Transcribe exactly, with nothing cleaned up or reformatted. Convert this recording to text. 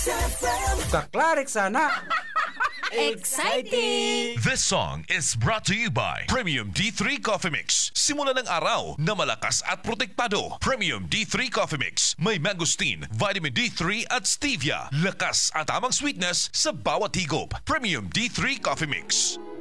Kaklarik sana. Exciting! This song is brought to you by Premium D three Coffee Mix. Simula ng araw na malakas at protektado. Premium D three Coffee Mix. May mangosteen, vitamin D three at stevia. Lakas at tamang sweetness sa bawat higop. Premium D three Coffee Mix.